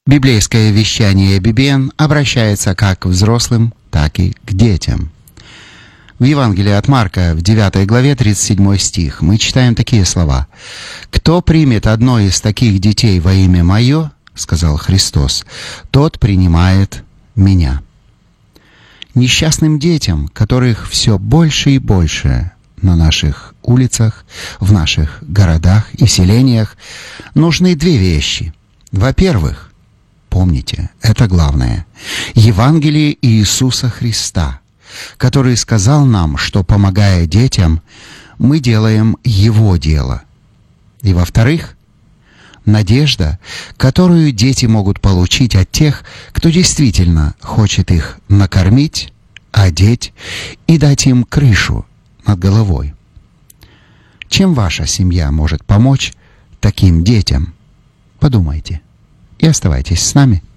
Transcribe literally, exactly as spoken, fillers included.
Библейское вещание би би эн обращается как к взрослым, так и к детям. В Евангелии от Марка, в девятой главе, тридцать седьмой стих, мы читаем такие слова. «Кто примет одно из таких детей во имя Мое, — сказал Христос, — тот принимает Меня». Несчастным детям, которых все больше и больше на наших улицах, в наших городах и селениях, нужны две вещи. Во-первых, помните, это главное, Евангелие Иисуса Христа, который сказал нам, что, помогая детям, мы делаем Его дело. И во-вторых, надежда, которую дети могут получить от тех, кто действительно хочет их накормить, одеть и дать им крышу над головой. Чем ваша семья может помочь таким детям? Подумайте и оставайтесь с нами.